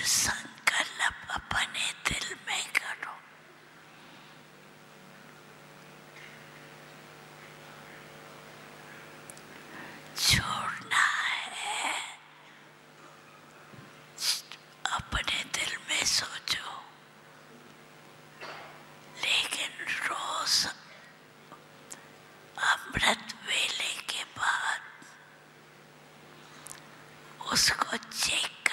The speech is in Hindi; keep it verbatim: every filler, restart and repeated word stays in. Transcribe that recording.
संकल्प अपने दिल में करो। छोड़ना है, अपने दिल में सोचो, लेकिन रोज अमृत वेले के बाद उसको चेक